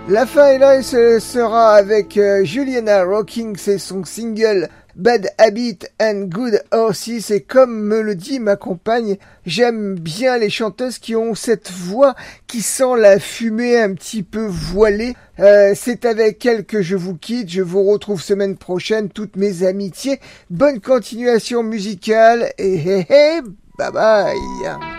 La fin est là et ce sera avec Juliana Rocking, c'est son single Bad Habit and Good Horses, et comme me le dit ma compagne, j'aime bien les chanteuses qui ont cette voix qui sent la fumée un petit peu voilée. C'est avec elle que je vous quitte, je vous retrouve semaine prochaine, toutes mes amitiés, bonne continuation musicale et bye bye.